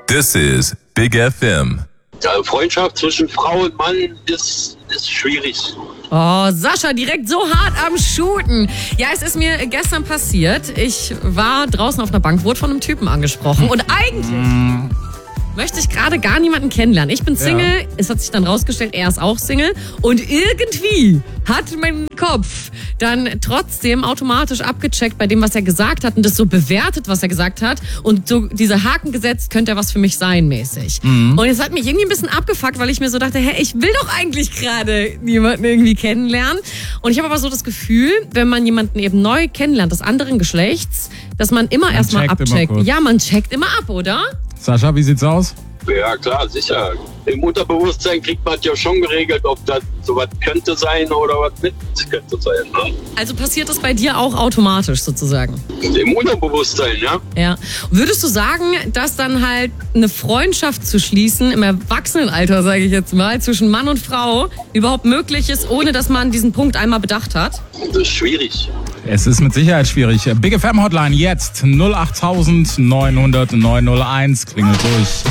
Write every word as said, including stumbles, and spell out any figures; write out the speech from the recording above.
This is Big F M. Ja, Freundschaft zwischen Frau und Mann ist, ist schwierig. Oh, Sascha, direkt so hart am Shooten. Ja, es ist mir gestern passiert. Ich war draußen auf einer Bank, wurde von einem Typen angesprochen. Und eigentlich mm. möchte ich gerade gar niemanden kennenlernen. Ich bin Single, ja. Es hat sich dann rausgestellt, er ist auch Single. Und irgendwie hat mein Kopf dann trotzdem automatisch abgecheckt bei dem, was er gesagt hat und das so bewertet, was er gesagt hat und so diese Haken gesetzt, könnte er was für mich sein mäßig. Mhm. Und es hat mich irgendwie ein bisschen abgefuckt, weil ich mir so dachte, hey, ich will doch eigentlich gerade niemanden irgendwie kennenlernen. Und ich habe aber so das Gefühl, wenn man jemanden eben neu kennenlernt, des anderen Geschlechts, dass man immer erstmal abcheckt. Immer ja, man checkt immer ab, oder? Sascha, wie sieht's aus? Ja, klar, sicher. Im Unterbewusstsein kriegt man ja schon geregelt, ob das sowas könnte sein oder was mit könnte sein. Ne? Also passiert das bei dir auch automatisch sozusagen? Im Unterbewusstsein, ja. Ja. Würdest du sagen, dass dann halt eine Freundschaft zu schließen, im Erwachsenenalter, sage ich jetzt mal, zwischen Mann und Frau überhaupt möglich ist, ohne dass man diesen Punkt einmal bedacht hat? Das ist schwierig. Es ist mit Sicherheit schwierig. Big F M Hotline jetzt null acht neun null null neun null eins klingelt durch.